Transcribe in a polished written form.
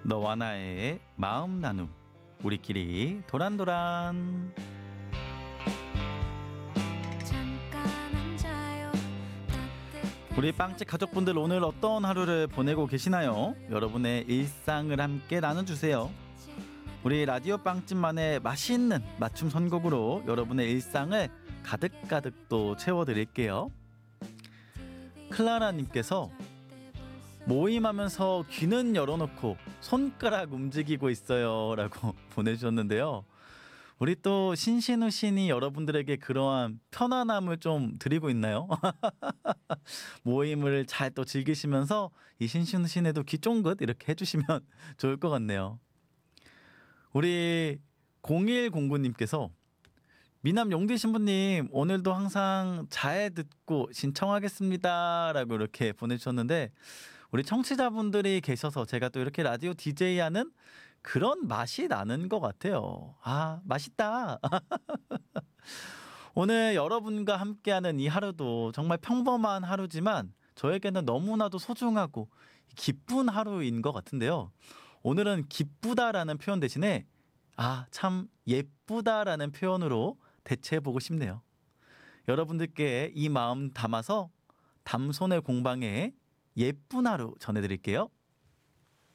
너와 나의 마음 나눔 우리끼리 도란도란. 우리 빵집 가족분들 오늘 어떤 하루를 보내고 계시나요? 여러분의 일상을 함께 나눠주세요. 우리 라디오 빵집만의 맛있는 맞춤 선곡으로 여러분의 일상을 가득가득 또 채워드릴게요. 클라라님께서 모임하면서 귀는 열어놓고 손가락 움직이고 있어요 라고 보내주셨는데요. 우리 또 신신우 신이 여러분들에게 그러한 편안함을 좀 드리고 있나요? 모임을 잘 또 즐기시면서 이 신신우 신에도 귀 쫑긋 이렇게 해주시면 좋을 것 같네요. 우리 0109님께서 미남 용디 신부님 오늘도 항상 잘 듣고 신청하겠습니다 라고 이렇게 보내주셨는데, 우리 청취자분들이 계셔서 제가 또 이렇게 라디오 DJ 하는 그런 맛이 나는 것 같아요. 아, 맛있다. 오늘 여러분과 함께하는 이 하루도 정말 평범한 하루지만 저에게는 너무나도 소중하고 기쁜 하루인 것 같은데요. 오늘은 기쁘다라는 표현 대신에 참 예쁘다라는 표현으로 대체해보고 싶네요. 여러분들께 이 마음 담아서 담손의 공방에 예쁜 하루 전해드릴게요.